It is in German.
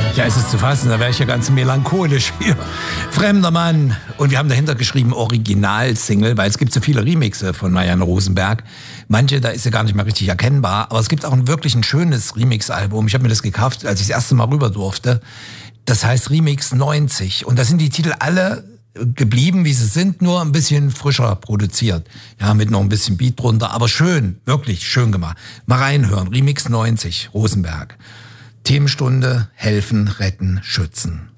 Ja, ist es zu fassen, da wäre ich ja ganz melancholisch hier. Fremder Mann. Und wir haben dahinter geschrieben Original-Single, weil es gibt so viele Remixe von Marianne Rosenberg. Manche, da ist sie gar nicht mehr richtig erkennbar. Aber es gibt auch wirklich ein schönes Remix-Album. Ich habe mir das gekauft, als ich das erste Mal rüber durfte. Das heißt Remix 90. Und da sind die Titel alle geblieben, wie sie sind, nur ein bisschen frischer produziert. Ja, mit noch ein bisschen Beat drunter. Aber schön, wirklich schön gemacht. Mal reinhören. Remix 90, Rosenberg. Themenstunde, helfen, retten, schützen.